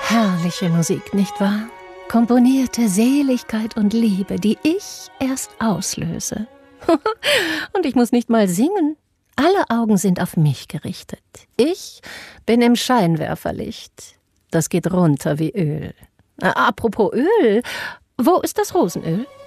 Herrliche Musik, nicht wahr? Komponierte Seligkeit und Liebe, die ich erst auslöse. Und ich muss nicht mal singen. Alle Augen sind auf mich gerichtet. Ich bin im Scheinwerferlicht. Das geht runter wie Öl. Apropos Öl, wo ist das Rosenöl?